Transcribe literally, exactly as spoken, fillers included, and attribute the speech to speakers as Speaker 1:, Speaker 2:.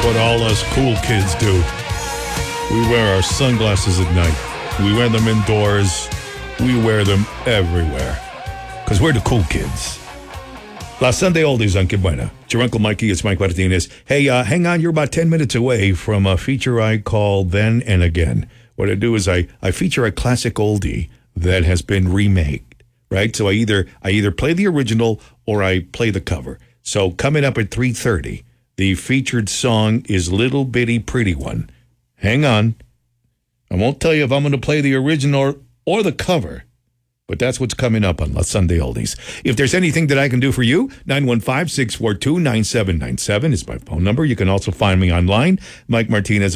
Speaker 1: what all us cool kids do. We wear our sunglasses at night. We wear them indoors. We wear them everywhere. Because we're the cool kids. La Sunday Oldies on Que Buena. It's your Uncle Mikey. It's Mike Martinez. Hey, uh, hang on. You're about ten minutes away from a feature I call Then and Again. What I do is I, I feature a classic oldie that has been remade, right? So I either I either play the original or I play the cover. So coming up at three thirty, the featured song is Little Bitty Pretty One. Hang on. I won't tell you if I'm going to play the original or the cover, but that's what's coming up on La Sunday Oldies. If there's anything that I can do for you, nine one five, six four two, nine seven nine seven is my phone number. You can also find me online, Mike Martinez.